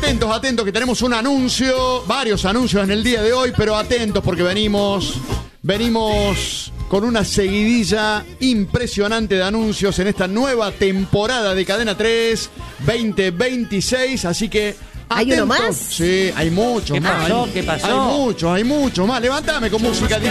atentos, que tenemos un anuncio, varios anuncios en el día de hoy, pero atentos porque venimos con una seguidilla impresionante de anuncios en esta nueva temporada de Cadena 3 2026, así que ¿hay uno más? Sí, hay muchos más. ¿Qué pasó? Hay muchos más. Levántame con música, DJ.